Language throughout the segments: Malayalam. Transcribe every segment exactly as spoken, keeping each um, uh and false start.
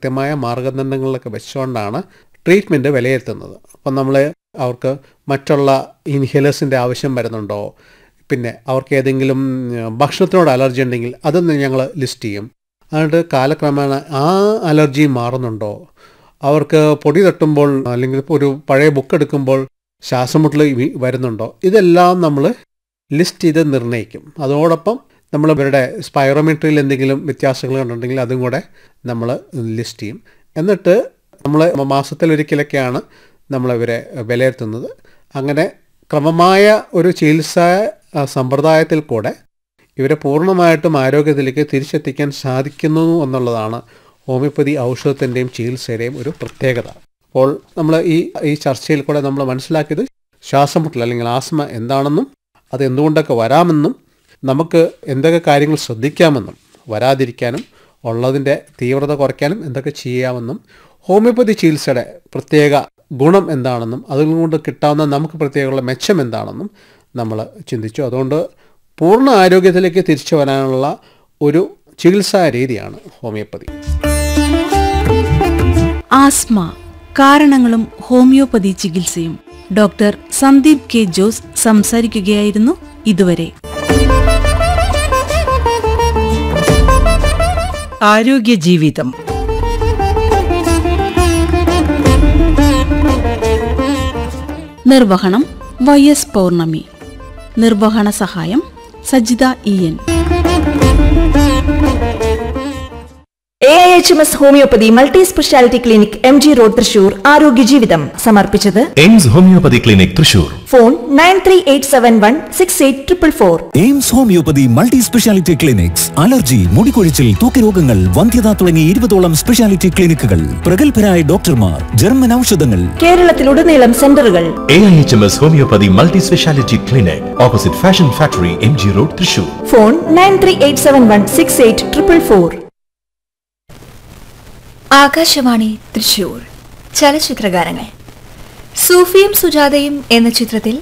കൃത്യമായ മാർഗനിർദ്ദേശങ്ങളൊക്കെ വെച്ചുകൊണ്ടാണ് ട്രീറ്റ്മെൻറ്റ് വിലയിരുത്തുന്നത്. അപ്പം നമ്മൾ അവർക്ക് മറ്റുള്ള ഇൻഹേലേഴ്സിൻ്റെ ആവശ്യം വരുന്നുണ്ടോ, പിന്നെ അവർക്ക് ഏതെങ്കിലും ഭക്ഷണത്തിനോട് അലർജി ഉണ്ടെങ്കിൽ അതൊന്ന് ഞങ്ങൾ ലിസ്റ്റ് ചെയ്യും. അതുകൊണ്ട് കാലക്രമേണ ആ അലർജി മാറുന്നുണ്ടോ, അവർക്ക് പൊടി തട്ടുമ്പോൾ അല്ലെങ്കിൽ ഒരു പഴയ ബുക്ക് എടുക്കുമ്പോൾ ശ്വാസം മുട്ടൽ വരുന്നുണ്ടോ, ഇതെല്ലാം നമ്മൾ ലിസ്റ്റ് ചെയ്ത് നിർണ്ണയിക്കും. അതോടൊപ്പം നമ്മൾ ഇവരുടെ സ്പൈറോമെട്രിയിൽ എന്തെങ്കിലും വ്യത്യാസങ്ങൾ കണ്ടിട്ടുണ്ടെങ്കിൽ അതും കൂടെ നമ്മൾ ലിസ്റ്റ് ചെയ്യും. എന്നിട്ട് നമ്മൾ മാസത്തിലൊരിക്കലൊക്കെയാണ് നമ്മളിവരെ വിലയിരുത്തുന്നത്. അങ്ങനെ ക്രമമായ ഒരു ചികിത്സാ സമ്പ്രദായത്തിൽ കൂടെ ഇവരെ പൂർണ്ണമായിട്ടും ആരോഗ്യത്തിലേക്ക് തിരിച്ചെത്തിക്കാൻ സാധിക്കുന്നു എന്നുള്ളതാണ് ഹോമിയോപ്പതി ഔഷധത്തിൻ്റെയും ചികിത്സയുടെയും ഒരു പ്രത്യേകത. അപ്പോൾ നമ്മൾ ഈ ഈ ചർച്ചയിൽ കൂടെ നമ്മൾ മനസ്സിലാക്കിയത് ശ്വാസമുട്ടൽ അല്ലെങ്കിൽ ആസ്മ എന്താണെന്നും അത് എന്തുകൊണ്ടൊക്കെ വരാമെന്നും നമുക്ക് എന്തൊക്കെ കാര്യങ്ങൾ ശ്രദ്ധിക്കാമെന്നും വരാതിരിക്കാനും ഉള്ളതിൻ്റെ തീവ്രത കുറയ്ക്കാനും എന്തൊക്കെ ചെയ്യാമെന്നും ഹോമിയോപ്പതി ചികിത്സയുടെ പ്രത്യേക ഗുണം എന്താണെന്നും അതുകൊണ്ട് കിട്ടാവുന്ന നമുക്ക് പ്രത്യേകമുള്ള മെച്ചം എന്താണെന്നും നമ്മൾ ചിന്തിച്ചു. അതുകൊണ്ട് പൂർണ്ണ ആരോഗ്യത്തിലേക്ക് തിരിച്ചു വരാനുള്ള ഒരു ചികിത്സാ രീതിയാണ് ഹോമിയോപ്പതി. ആസ്മ കാരണങ്ങളും ഹോമിയോപ്പതി ചികിത്സയും ഡോക്ടർ സന്ദീപ് കെ ജോസ് സംസാരിക്കുകയായിരുന്നു ഇതുവരെ. ആരോഗ്യ ജീവിതം. നിർവഹണം വൈ എസ് പൗർണമി. നിർവഹണ സഹായം Sajitha E N. A I H M S homeopathy multi speciality clinic M G road Thrissur ആരോഗ്യ ജീവിതം സമർപ്പിച്ചത് AIIMS homeopathy clinic Thrissur. Phone nine three eight seven one six eight triple four. AIIMS homeopathy multi speciality clinics. Allergy, മുടികൊഴിച്ചിൽ, തൂക്കരോഗങ്ങൾ, വന്ധ്യത തുടങ്ങി ഇരുപതോളം സ്പെഷ്യാലിറ്റി ക്ലിനിക്കുകൾ, പ്രഗത്ഭരായ ഡോക്ടർമാർ, ജർമ്മൻ ഔഷധങ്ങൾ. കേരളത്തിലുടനീളം സെന്ററുകൾ. A I H M S homeopathy multi speciality clinic opposite fashion factory M G road Thrissur. Phone nine three eight seven one six eight triple four. Akashvani Thrissur ചലച്ചിത്രഗാനങ്ങൾ. സൂഫിയും സുജാതയും എന്ന ചിത്രത്തിൽ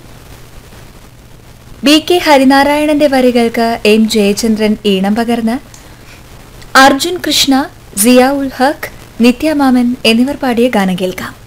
ബി കെ ഹരിനാരായണന്റെ വരികൾക്ക് എം ജയചന്ദ്രൻ ഈണം പകർന്ന് അർജുൻ കൃഷ്ണ, സിയ ഉൽ ഹഖ്, നിത്യമാമൻ എന്നിവർ പാടിയ ഗാനം കേൾക്കാം.